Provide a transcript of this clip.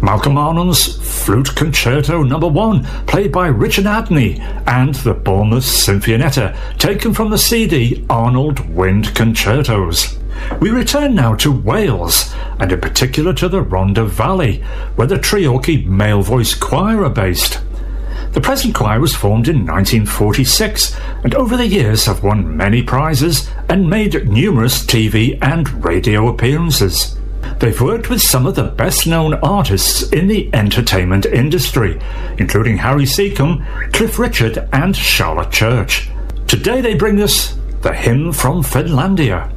Malcolm Arnold's Flute Concerto No. 1, played by Richard Adney, and the Bournemouth Sinfonietta, taken from the CD Arnold Wind Concertos. We return now to Wales, and in particular to the Rhondda Valley, where the Treorchy Male Voice Choir are based. The present choir was formed in 1946, and over the years have won many prizes and made numerous TV and radio appearances. They've worked with some of the best-known artists in the entertainment industry, including Harry Secombe, Cliff Richard and Charlotte Church. Today they bring us the Hymn from Finlandia.